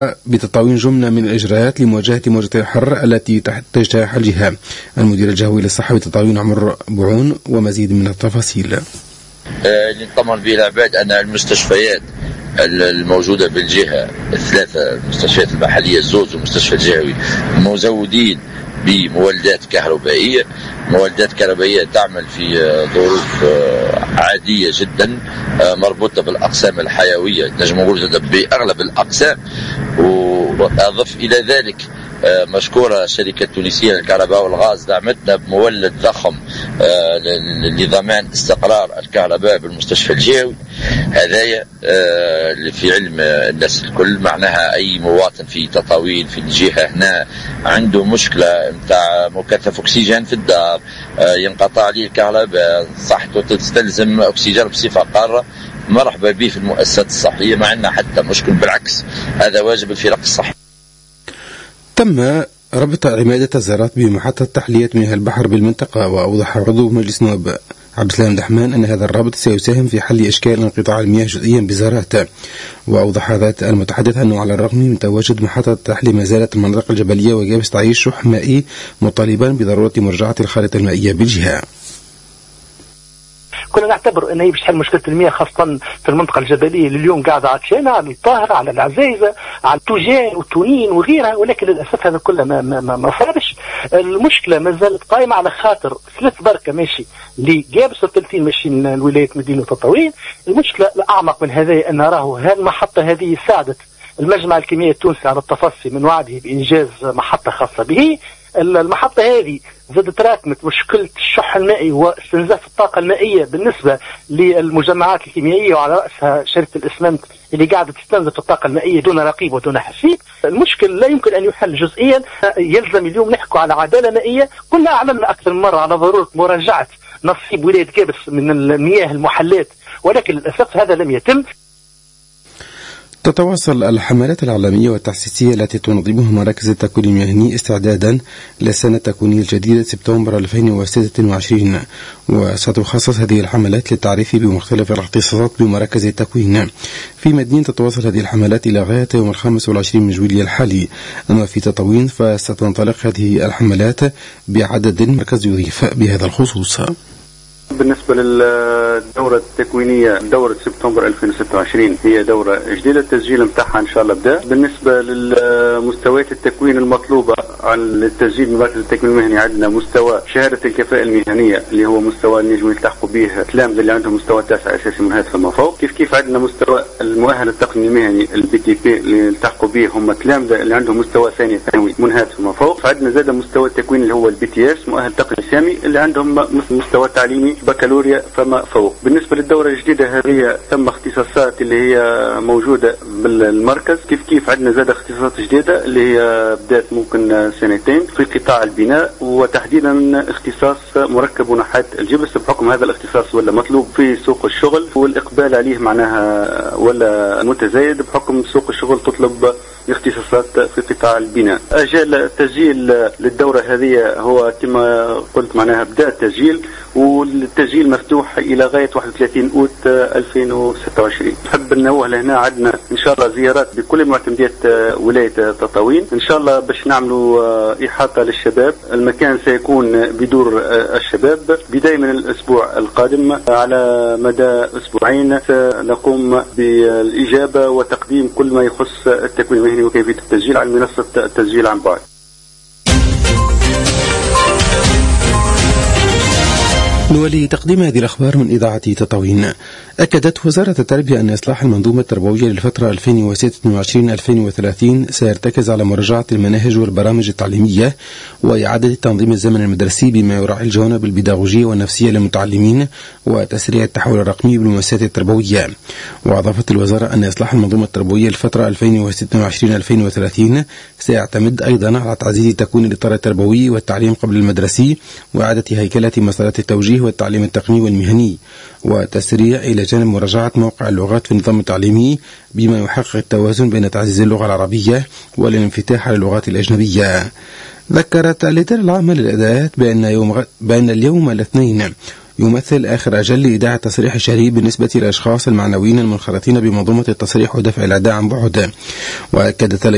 بتطاوين جملة من الإجراءات لمواجهة موجة الحر التي تجتاح الجهة. المدير الجهوي للصحة بتطاوين عمر بوعون ومزيد من التفاصيل. نطمن به العباد أن المستشفيات الموجودة بالجهة الثلاثة، المستشفيات المحلية الزوز والمستشفى الجهوي، مزودين بمولدات كهربائية. مولدات كهربائية تعمل في ظروف عادية جدا، مربوطة بالأقسام الحيوية، نجم نقول بأغلب الأقسام. وأضف إلى ذلك مشكورة الشركة التونسية للكهرباء والغاز دعمتنا بمولد ضخم لضمان استقرار الكهرباء بالمستشفى الجهوي. هذايا في علم الناس الكل، معناها أي مواطن في تطاوين في الجهة هنا عنده مشكلة متاع مكثف أكسجين في الدار، ينقطع عليه الكهرباء، صحته تستلزم أكسجين بصفة قارة، مرحبا به في المؤسسات الصحية، ما عندنا حتى مشكل، بالعكس هذا واجب الفرق الصحية. تم ربط عمادة الزارات بمحطة تحلية مياه البحر بالمنطقة. وأوضح عضو مجلس النواب عبد السلام دحمان أن هذا الرابط سيساهم في حل إشكال انقطاع المياه جزئيا بزارات. وأوضح ذات المتحدث أنه على الرغم من تواجد محطة تحلية ما زالت المناطق الجبلية وجابس تعيش شح مائي، مطالبا بضرورة مراجعة الخارطة المائية بالجهة. كنا نعتبر أنه باش تحل مشكلة المياه خاصة في المنطقة الجبلية اللي اليوم قاعدة عطشانة، على الطاهرة، على العزيزة، على التوجان والتونين وغيرها، ولكن للأسف هذا كله ما صارش. المشكلة ما زالت قائمة على خاطر 3 بركة ماشي اللي جابس 30 ماشيين الولاية مدينة تطاوين. المشكلة الأعمق من هذا أن راهو هالمحطة هذه ساعدت المجمع الكيميائي التونسي على التفصي من وعده بإنجاز محطة خاصة به. المحطة هذه زادت تراكمت مشكلة الشح المائي واستنزاف الطاقة المائية بالنسبة للمجمعات الكيميائية، وعلى رأسها شركة الإسمنت اللي قاعدة تستنزف الطاقة المائية دون رقيب ودون حسيب. المشكل لا يمكن أن يحل جزئيا، يلزم اليوم نحكوا على عدالة مائية. كنا أعلمنا أكثر من مرة على ضرورة مراجعة نصيب ولاية جابس من المياه المحلات، ولكن للأسف هذا لم يتم. تتواصل الحملات الإعلامية والتحسيسية التي تنظمها مراكز التكوين المهني استعدادا للسنة التكوينية الجديدة سبتمبر 2026، وستخصص هذه الحملات للتعريف بمختلف الاختصاصات بمراكز التكوين. في مدينة تتواصل هذه الحملات إلى غاية يوم 25 من جويلية الحالي. أما في تطاوين فستنطلق هذه الحملات بعدد مركز يضيف بهذا الخصوص. بالنسبة للدورة التكوينية دورة سبتمبر 2026 هي دورة جديدة، التسجيل متاعها إن شاء الله بدأ. بالنسبة للمستويات التكوين المطلوبة على التسجيل من مركز التكوين المهني، عندنا مستوى شهادة الكفاءة المهنيه اللي هو مستوى نجم يلتحقوا به التلامذة اللي عندهم مستوى 9 أساسي من هذا فما فوق. كيف عندنا مستوى المؤهل التقني المهني الBTP اللي يلتحقوا به هم التلامذة اللي عندهم مستوى ثاني ثانوي من هذا فما فوق. فعندنا زاد مستوى التكوين اللي هو الBTS مؤهل تقني سامي اللي عندهم مستوى تعليمي بكالوريا فما فوق. بالنسبة للدورة الجديدة هذه تم اختصاصات اللي هي موجودة بالمركز. كيف عندنا زاد اختصاصات جديدة اللي هي بدأت ممكن سنتين في قطاع البناء، وتحديدا اختصاص مركب ونحات الجبس، بحكم هذا الاختصاص ولا مطلوب في سوق الشغل والإقبال عليه معناها ولا متزايد، بحكم سوق الشغل تطلب اختصاصات في قطاع البناء. أجل التسجيل للدورة هذه هو كما قلت معناها بدأ التسجيل، والتسجيل مفتوح إلى غاية 31 أوت 2026. نحب ننوه لهنا عندنا إن شاء الله زيارات بكل معتمديات ولاية تطاوين إن شاء الله باش نعملوا إحاطة للشباب. المكان سيكون بدور الشباب بداية من الأسبوع القادم. على مدى أسبوعين سنقوم بالإجابة وتقديم كل ما يخص التكوين المهني وكيفية التسجيل على منصة التسجيل عن بعد. نولي تقديم هذه الأخبار من إذاعة تطاوين. أكدت وزارة التربية أن إصلاح المنظومة التربوية للفترة 2026-2030 سيرتكز على مراجعة المناهج والبرامج التعليمية وإعادة تنظيم الزمن المدرسي بما يراعي الجوانب البيداغوجية والنفسية للمتعلمين وتسريع التحول الرقمي بالمؤسسات التربوية. وأضافت الوزارة أن إصلاح المنظومة التربوية للفترة 2026-2030 سيعتمد أيضا على تعزيز تكوين الإطار التربوي والتعليم قبل المدرسي وإعادة هيكلة مسارات التوجيه والتعليم التقني والمهني، وتسريع إلى جانب مراجعة موقع اللغات في النظام التعليمي بما يحقق التوازن بين تعزيز اللغة العربية والانفتاح على اللغات الأجنبية. ذكرت الإدارة العامة للأداءات بأن اليوم الاثنين يمثل آخر أجل لإيداع التصريح الشهري بالنسبة للأشخاص المعنويين المنخرطين بمنظومة التصريح ودفع الأداء عن بعد. وأكدت